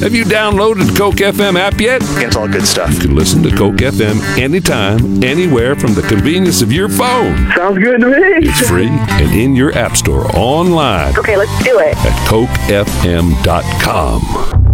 Have you downloaded the Coke FM app yet? It's all good stuff. You can listen to Coke FM anytime, anywhere from the convenience of your phone. Sounds good to me. It's free and in your app store online Okay, let's do it. at cokefm.com.